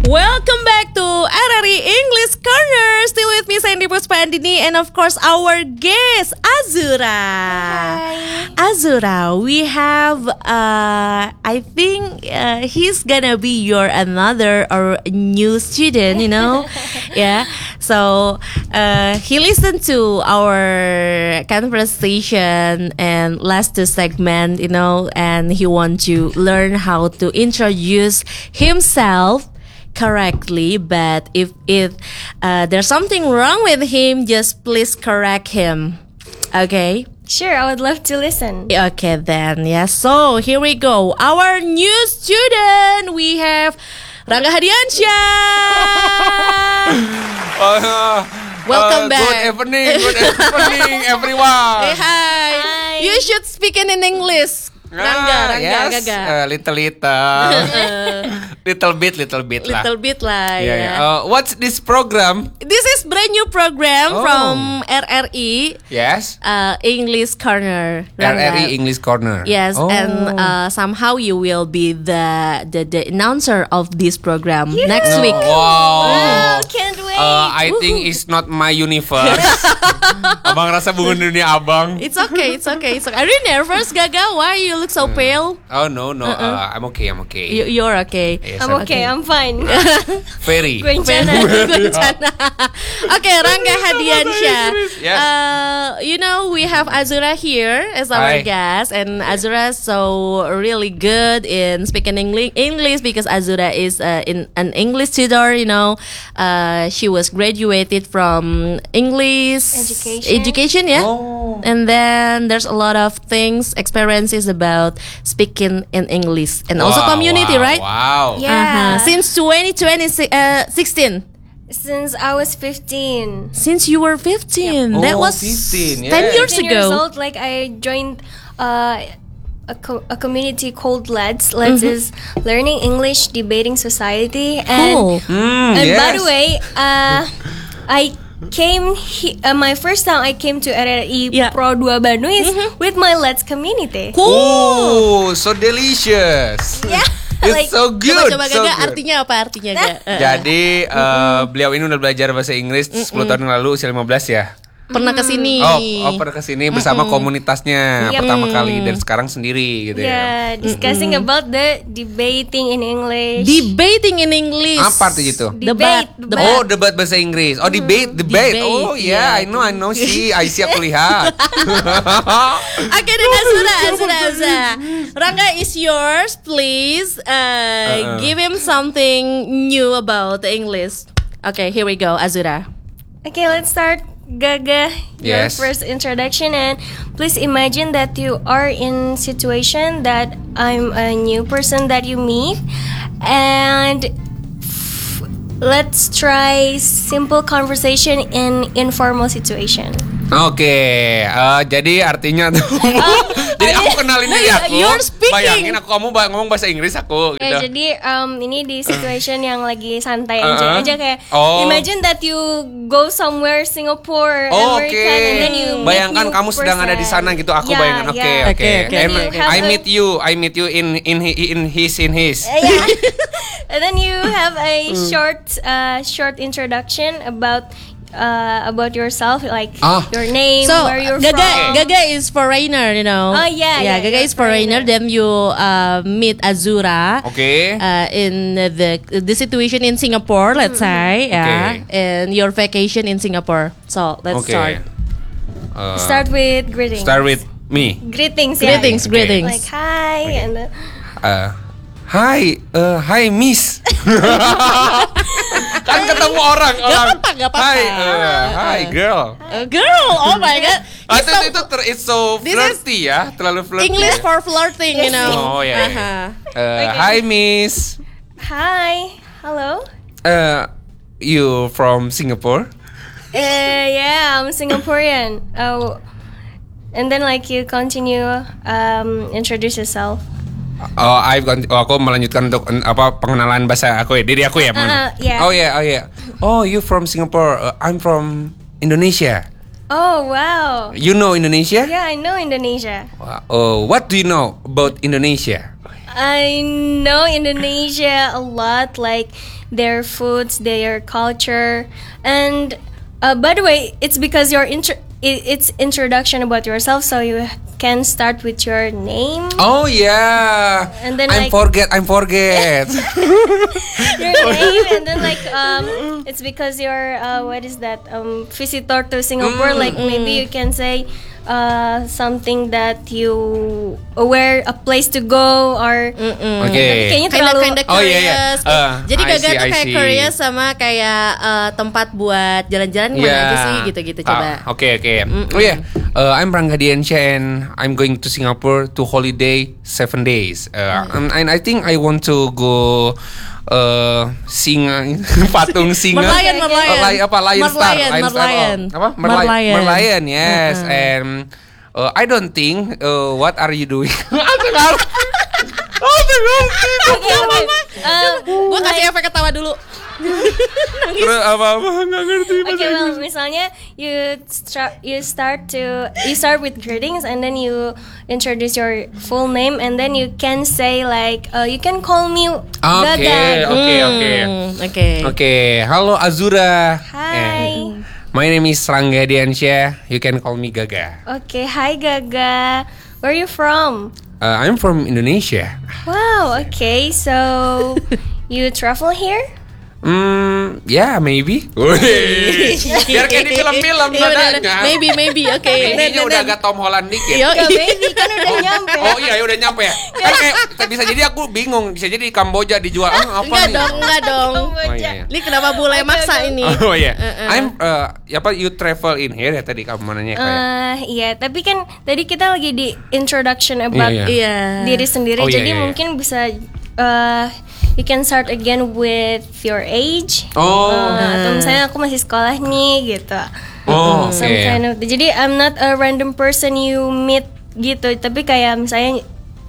Welcome back to RRI English Corner. Still with me, Sandy Puspandini, and of course our guest Azura. Hi. Azura, we have I think he's gonna be your another or new student, you know. Yeah. So he listened to our conversation and last two segment, you know, and he wants to learn how to introduce himself correctly. But if there's something wrong with him, just please correct him. Okay? Sure, I would love to listen. Okay then, yeah. So here we go. Our new student, we have Rangga Hadiansyah. Welcome back. Good evening, everyone. Hey, hi. You should speak in English. Rangga, yes, Gaga. little bit lah. Little bit lah, Yeah. yeah. What's this program? This is brand new program from RRI. Yes. English Corner. Rangga. RRI English Corner. Yes, and somehow you will be the announcer of this program next week. Wow. Can't wait. I think it's not my universe. Abang rasa bukan dunia abang. It's okay. Are you nervous, Gaga? Why you look so pale? Oh no. I'm okay. You're okay. Yes, I'm okay, I'm fine. Very. Guencana. Okay, Rangga Hadiansyah. Yes. You know, we have Azura here as our Hi. guest, and Azura is so really good in speaking English because Azura is in an English tutor. You know, she was graduated from English education, yeah. Oh. And then there's a lot of things, experiences about speaking in English and also community, right? Wow. Yeah. Since 2016. Since I was 15. Since you were 15. Yep. That Oh, was 15, 10 yeah. years 10 years ago. old, like I joined a community called LEDS. LEDS is Learning English Debating Society. And, Cool. and by Yes. the way, I came my first time I came to RRI Yeah. Pro 2 Bandung is with my LEDS community. Cool. Oh, so delicious. Yeah. It's so good. Coba so Gaga, good. artinya apa artinya, Gaga? Jadi beliau ini udah belajar bahasa Inggris 10 tahun yang lalu, usia 15 ya. Pernah kesini. Oh, pernah kesini bersama komunitasnya Yep. pertama kali dan sekarang sendiri gitu ya. Yeah, discussing about the debating in English. Debating in English. Apa artinya itu? Debat. Debat. Oh, debat bahasa Inggris. Oh, debate. Debate, Oh, yeah, yeah. I know. See, aku lihat. Oke, dan Azura. Rangga is yours, please. Give him something new about the English. Okay, here we go, Azura. Okay, let's start. Gaga, your Yes. first introduction, and please imagine that you are in situation that I'm a new person that you meet, and let's try simple conversation in informal situation. Oke, jadi artinya tuh. Jadi aku kenalin diri aku. you're speaking. Bayangin kamu ngomong bahasa Inggris aku gitu. Ya, jadi ini di situation yang lagi santai aja kayak imagine that you go somewhere Singapore, America, and then you meet bayangkan new kamu sedang ada di sana gitu. Aku bayangkan. Oke. Okay. I meet you in his. Yeah. And then you have a short introduction about yourself, like your name, So where you're Gaga is foreigner, you know. Oh, yeah, Gaga you're is foreigner. Then you meet Azura. Oke. In the situation in Singapore, let's say, yeah, and your vacation in Singapore. So let's start. Start with greetings. Start with me. Greetings, yeah. Greetings. Like hi, and Hi Miss. Kan ketemu orang. Gak apa-apa. Hi girl. Girl, oh my god. It's so flirty ya, terlalu flirty. English for flirting, you know. Oh ya. Hi Miss. hi, hello. You from Singapore? Yeah, I'm Singaporean. Oh, and then like you continue introduce yourself. Aku melanjutkan untuk pengenalan bahasa aku ya, diri aku ya. Yeah. Oh yeah. Oh, you from Singapore? I'm from Indonesia. Oh wow. You know Indonesia? Yeah, I know Indonesia. What do you know about Indonesia? I know Indonesia a lot, like their foods, their culture, and by the way, it's because it's introduction about yourself, so you can start with your name. Oh yeah. And then I'm like forget. your name, and then like it's because you're what is that visitor to Singapore. Like maybe you can say something that you where a place to go or Okay. kayaknya terlalu Kinda Oh, iya. curious. Jadi I Gaga see, tuh I kayak see. curious sama kayak tempat buat jalan-jalan mana aja sih gitu-gitu coba. Okay. Oh yeah. I'm Rangga Diansyah and I'm going to Singapore to holiday 7 days. And I think I want to go singa patung singa Merlion. Lion Star Merlion. apa Merlion yes. And I don't think what are you doing? Gue kasih efek ketawa dulu. Terus apa nggak ngerti. Okay, well, misalnya you start with greetings and then you introduce your full name and then you can say like you can call me Gaga. Okay. Halo Azura. Hi. My name is Rangga Diansyah. You can call me Gaga. Okay, hi Gaga. Where are you from? I'm from Indonesia. Wow. Okay, so you travel here? Yeah, maybe. Biar kayak di film-film nadanya. Maybe, oke. Ininya udah agak Tom Holland dikit. Gak baby kan udah nyampe. Oh iya, udah nyampe ya. Kan kayak bisa jadi aku bingung, bisa jadi di Kamboja dijual apa nih? Enggak dong. Oh iya. Ini kenapa bule maksa ini? Oh iya. I'm you travel in here ya tadi kamu nanya kayak. Iya, tapi kan tadi kita lagi di introduction about diri sendiri, jadi mungkin bisa you can start again with your age. Atau misalnya aku masih sekolah nih gitu. Some kind of. Jadi I'm not a random person you meet gitu, tapi kayak misalnya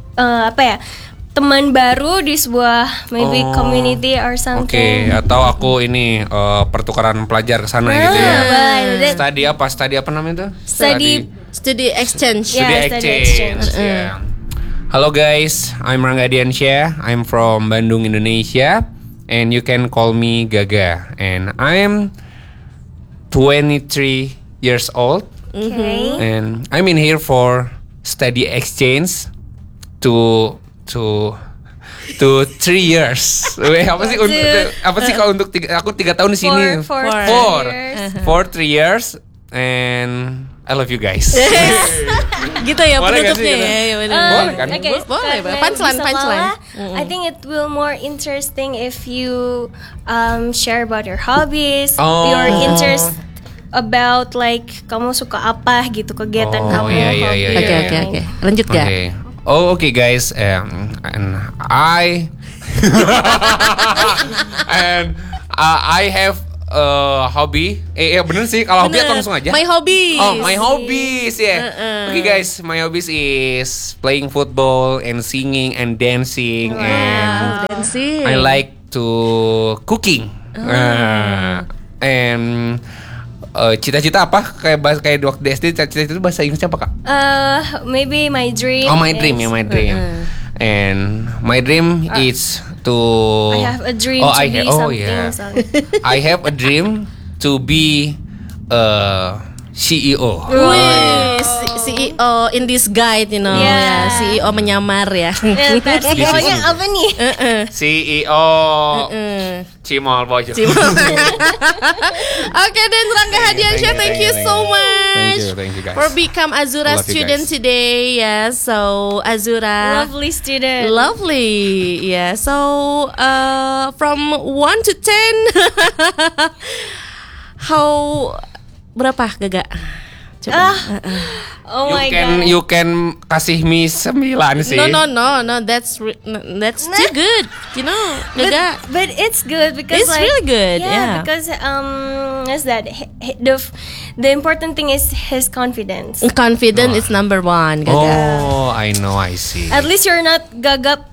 teman baru di sebuah maybe community or something. Atau aku ini pertukaran pelajar ke sana gitu ya. Study apa namanya itu? Study exchange. Yeah, study exchange. Yeah. Hello guys, I'm Rangga Diansyah. I'm from Bandung, Indonesia, and you can call me Gaga. And I'm 23 years old. Okay. And I'm in here for study exchange to 3 years. Apa sih kalau untuk aku 3 tahun di sini? For 3 years. And I love you guys. Gitu ya penutupnya ya. Boleh kan? Boleh. Punchline. I think it will more interesting if you share about your hobbies, your interest about like kamu suka apa gitu, kegiatan kamu. Oke. Lanjut ya. Okay guys, and I have hobby. Bener sih kalau hobby atau langsung aja? My hobbies. My hobbies ya. Okay guys, my hobbies is playing football and singing and dancing and dancing. I like to cooking. And cita-cita apa? Kayak waktu di SD cita-cita itu bahasa Inggrisnya apa, Kak? Maybe my dream. My dream. And my dream is to I have a dream to be something. I have a dream to be CEO. CEO in this guide, you know. Yeah. CEO menyamar ya. CEO-nya apa nih? CEO Cimol Bojo. Okay, then Rangga Diansyah, thank you so much. Thank you guys. For become Azura student today. Yeah, so Azura. Lovely student. Lovely. Yeah, so from 1 to 10 how berapa Gaga? Oh my god. You can kasih me 9 sih. No. That's too good. You know, Gaga. But it's good because it's really good. Yeah. Because is that the important thing is his confidence. Confident is number 1, Gaga. Oh, I know, I see. At least you're not gagap.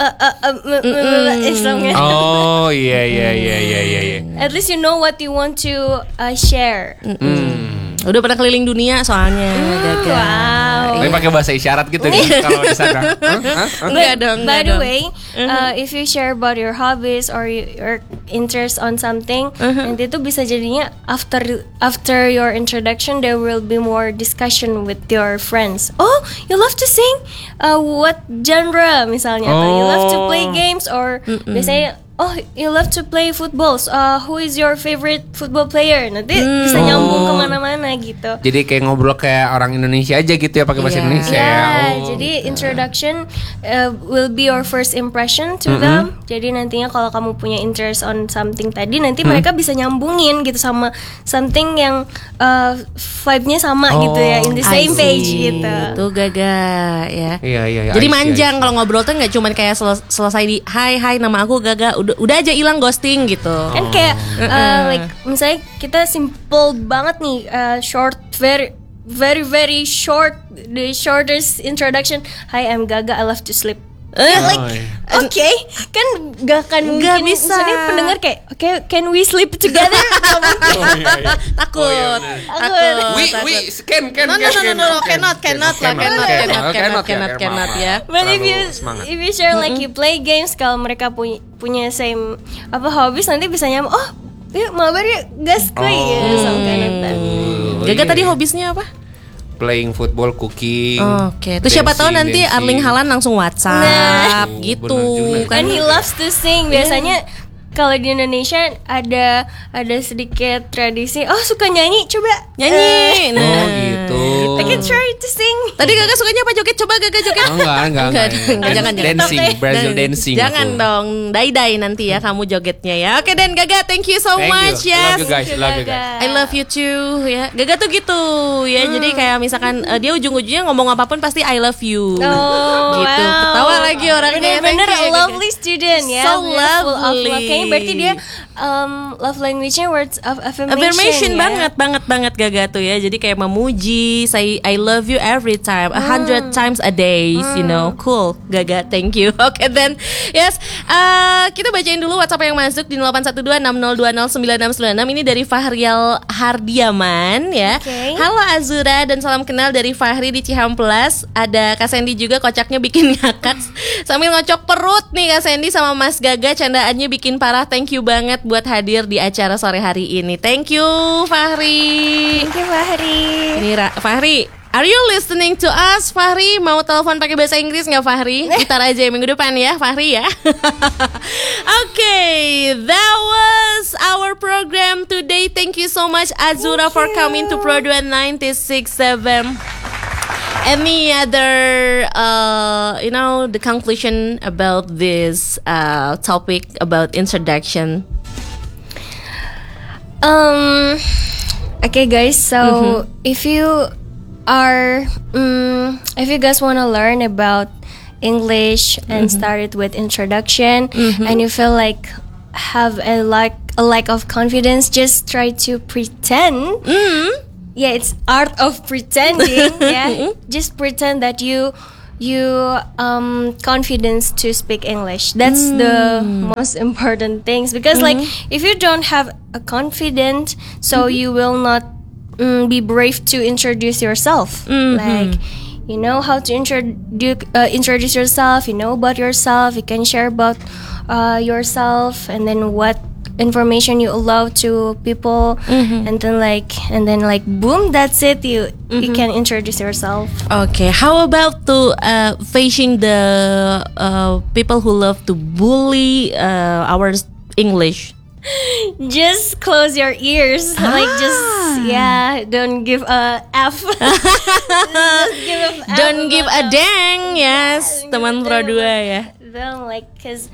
Oh, yeah. At least you know what you want to share. Udah pernah keliling dunia soalnya. Gaga. Wow. Tapi pakai bahasa isyarat gitu kan kalau di sana. Enggak dong. By the way, if you share about your hobbies or your interest on something, nanti itu bisa jadinya after your introduction there will be more discussion with your friends. Oh, you love to sing? What genre misalnya? Atau you love to play games or biasanya oh, you love to play football. Who is your favorite football player? Nanti bisa nyambung kemana-mana gitu. Jadi kayak ngobrol kayak orang Indonesia aja gitu ya pakai bahasa Indonesia. Jadi introduction will be your first impression to them. Jadi nantinya kalau kamu punya interest on something tadi, nanti mereka bisa nyambungin gitu sama something yang vibe-nya sama gitu ya, in the same page gitu. Tuh Gaga ya. Iya. Jadi manjang kalau ngobrol tuh nggak cuman kayak selesai di hai nama aku Gaga, udah aja hilang ghosting gitu. Kan kayak like misalnya kita simple banget nih, short, very short, the shortest introduction. Hi, I'm Gaga, I love to sleep. Okay, kan gak akan mungkin bisa. Misalnya pendengar kayak, okay, can we sleep together? Takut. We can cannot ya. But if you share like you play games, kalau mereka punya same hobbies, nanti bisa nyambung. Oh, yuk mabar yuk gas kuy ya, some kind of that. Gaga tadi hobisnya apa? Playing football, cooking. Oke. Terus siapa tahu nanti Arling Haaland langsung WhatsApp gitu kan. And he loves to sing. Biasanya kalau di Indonesia ada sedikit tradisi. Oh, suka nyanyi, coba nyanyi. Gitu. I can try to sing. Tadi Gaga sukanya apa joget? Coba Gaga joget. Enggak. Jangan. Dancing, Brazil dancing. Jangan dong, dai nanti ya kamu jogetnya ya. Oke, dan Gaga, thank you so much ya. I love you guys. I love you too ya. Gaga tuh gitu ya. Jadi kayak misalkan dia ujung-ujungnya ngomong apapun pasti I love you. Gitu. Ketawa lagi orangnya. Bener-bener a lovely student ya. So lovely. Kayaknya berarti dia love language-nya words of affirmation ya? banget Gaga tuh ya. Jadi kayak memuji, say I love you every time, 100 times a day, you know. Cool Gaga, thank you. Oke, then yes, kita bacain dulu WhatsApp yang masuk di 81260209696. Ini dari Fahrial Hardiaman ya. Halo Azura dan salam kenal dari Fahri di Cihamplas. Ada Kak Sandy juga, kocaknya bikin ngakak sambil ngocok perut nih Kak Sandy sama Mas Gaga, candaannya bikin parah. Thank you banget buat hadir di acara sore hari ini. Thank you Fahri. Thank you Fahri. Ini Fahri, are you listening to us Fahri? Mau telepon pakai bahasa Inggris nggak Fahri? Ntar aja minggu depan ya Fahri ya. Okay, that was our program today. Thank you so much Azura for coming to Pro 96.7. Any other, the conclusion about this topic about introduction? Okay, guys. So if you guys want to learn about English and start it with introduction, and you feel like have a lack of confidence, just try to pretend. Yeah, it's art of pretending. Yeah, just pretend that you confidence to speak English. That's the most important things, because like if you don't have a confidence, so you will not be brave to introduce yourself. Like you know how to introduce yourself. You know about yourself. You can share about yourself, and then what information you allow to people, and then boom, that's it. You can introduce yourself. Okay, how about to facing the people who love to bully our English? Just close your ears. Don't give a F. Don't give a dang. Yes, teman Pro 2 ya. Because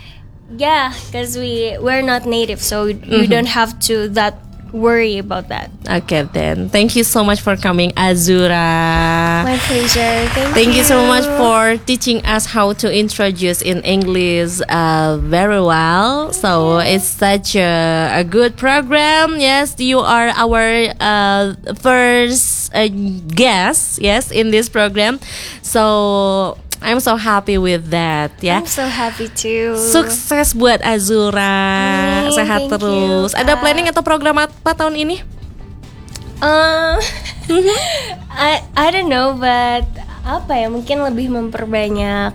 we're not native, so we don't have to worry about that. Okay, then thank you so much for coming Azura. My pleasure. Thank you so much for teaching us how to introduce in English very well. So it's such a good program. Yes, you are our first guest, yes, in this program. So I'm so happy with that ya. I'm so happy too. Sukses buat Azura. Sehat terus. Ada planning atau program apa tahun ini? I don't know, but apa ya, mungkin lebih memperbanyak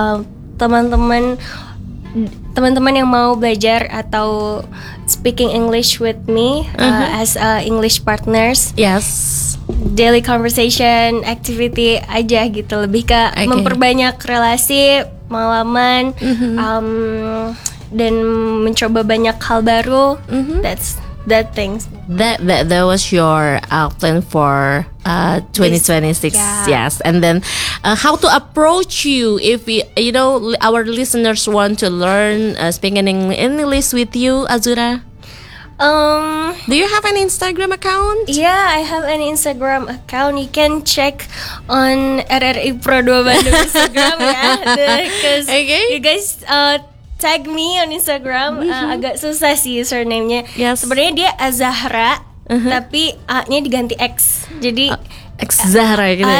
teman-teman yang mau belajar atau speaking English with me as English partners. Yes. Daily conversation, activity aja gitu, lebih ke memperbanyak relasi, pengalaman, dan mencoba banyak hal baru. That things. That was your plan for 2026. Yes. And then how to approach you if our listeners want to learn speaking English with you, Azura? Do you have an Instagram account? Yeah, I have an Instagram account. You can check on RRI Pro 2 Bandung Instagram ya. Because you guys tag me on Instagram. Agak susah sih username-nya. Yes. Sebenarnya dia Azahra, tapi A-nya diganti X. Jadi X Zahra gitu.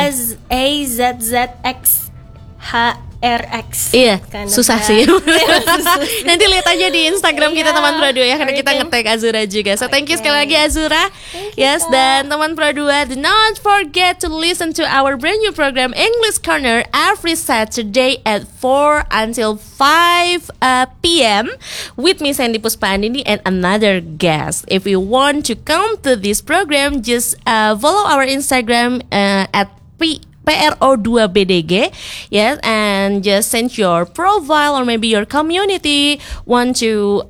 AZZX HRX. Iya, susah sih. Nanti lihat aja di Instagram kita teman Pro 2 ya, karena kita nge-tag Azura juga. So thank you sekali lagi Azura. Yes, dan teman Pro 2, do not forget to listen to our brand new program English Corner every Saturday at 4 until 5 p.m. with me Sandy Puspahandini and another guest. If you want to come to this program, just follow our Instagram at PRO2BDG, yes, and just send your profile or maybe your community want to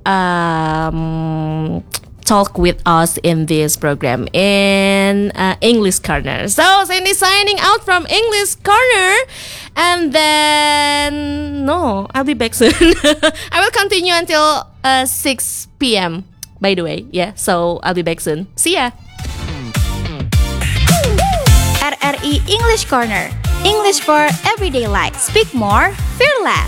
talk with us in this program in English Corner. So Sandy signing out from English Corner, and then I'll be back soon. I will continue until 6 p.m. by the way, yeah. So I'll be back soon. See ya. RRI English Corner, English for everyday life. Speak more, fear less.